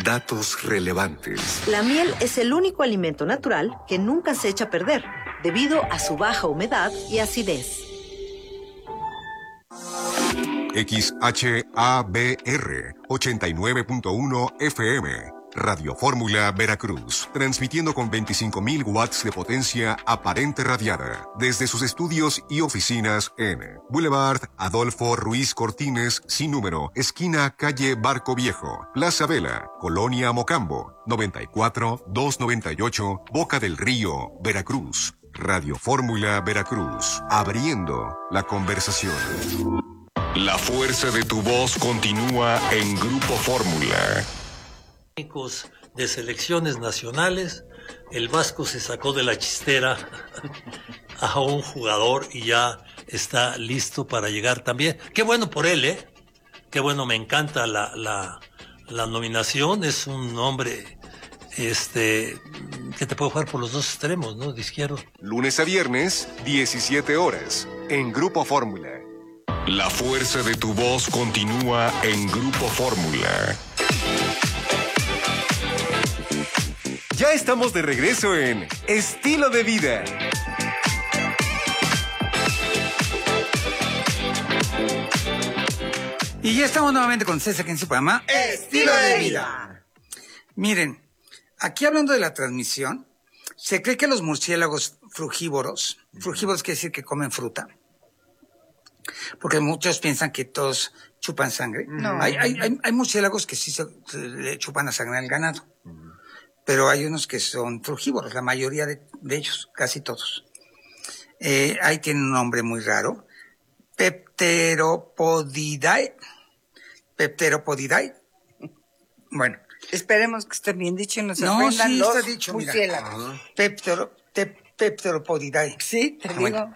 Datos relevantes. La miel es el único alimento natural que nunca se echa a perder, debido a su baja humedad y acidez. XHABR 89.1 FM. Radio Fórmula Veracruz, transmitiendo con 25.000 watts de potencia aparente radiada desde sus estudios y oficinas en Boulevard Adolfo Ruiz Cortines, sin número, esquina calle Barco Viejo, Plaza Vela, Colonia Mocambo, 94-298, Boca del Río, Veracruz. Radio Fórmula Veracruz, abriendo la conversación. La fuerza de tu voz continúa en Grupo Fórmula. De selecciones nacionales, el Vasco se sacó de la chistera a un jugador y ya está listo para llegar también. Qué bueno por él, ¿eh? Qué bueno, me encanta la nominación. Es un hombre que te puede jugar por los dos extremos, ¿no? De izquierdo. Lunes a viernes, 17 horas, en Grupo Fórmula. La fuerza de tu voz continúa en Grupo Fórmula. Ya estamos de regreso en Estilo de Vida. Y ya estamos nuevamente con César en su programa Estilo de Vida. Miren, aquí hablando de la transmisión, se cree que los murciélagos frugívoros quiere decir que comen fruta, porque muchos piensan que todos chupan sangre. No. Hay murciélagos que sí se le chupan la sangre al ganado. Pero hay unos que son frugívoros, la mayoría de ellos, casi todos. Ahí tienen un nombre muy raro. Pteropodidae. Bueno. Esperemos que esté bien dicho y nos sorprendan los murciélagos. Pteropodidae. Sí, te digo. Bueno.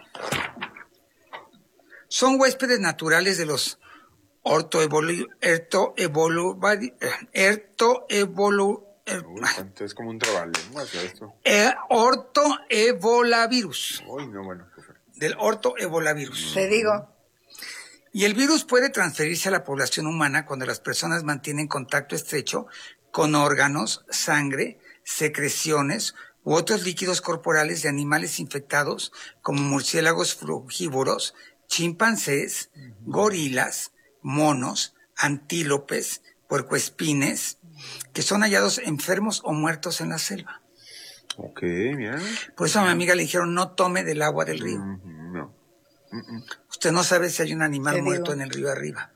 Son huéspedes naturales de los Es como un trabalenguas esto. Ortoebolavirus. Uy, no, bueno. Del ortoebolavirus. Te digo. Y el virus puede transferirse a la población humana cuando las personas mantienen contacto estrecho con órganos, sangre, secreciones u otros líquidos corporales de animales infectados como murciélagos frugívoros, chimpancés, gorilas, monos, antílopes, puercoespines, que son hallados enfermos o muertos en la selva. Ok, bien. Por eso a mi amiga le dijeron, no tome del agua del río. No. Usted no sabe si hay un animal muerto en el río arriba.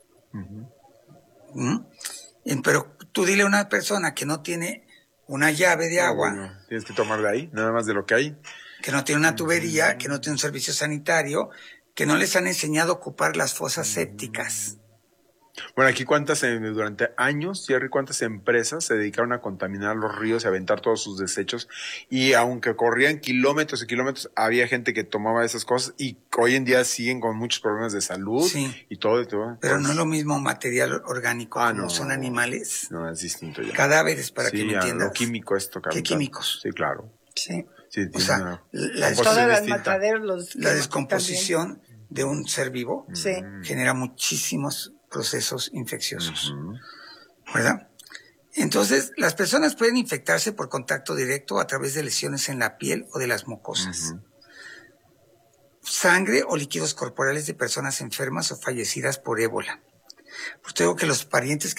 Pero tú dile a una persona que no tiene una llave de agua. Bueno, tienes que tomar de ahí, nada más de lo que hay. Que no tiene una tubería, que no tiene un servicio sanitario, que no les han enseñado a ocupar las fosas sépticas. Bueno, aquí durante años, Jerry, cuántas empresas se dedicaron a contaminar los ríos y a aventar todos sus desechos, y aunque corrían kilómetros y kilómetros, había gente que tomaba esas cosas y hoy en día siguen con muchos problemas de salud y todo. Pero no es lo mismo material orgánico, como son animales. No, es distinto ya. Cadáveres, para que me entiendas. Lo químico esto, ¿Qué químicos? Sí, claro. Sí. O sea, todas las mataderos, la descomposición de un ser vivo genera muchísimos procesos infecciosos, ¿verdad? Entonces, las personas pueden infectarse por contacto directo a través de lesiones en la piel o de las mucosas. Sangre o líquidos corporales de personas enfermas o fallecidas por ébola. Pues tengo que los parientes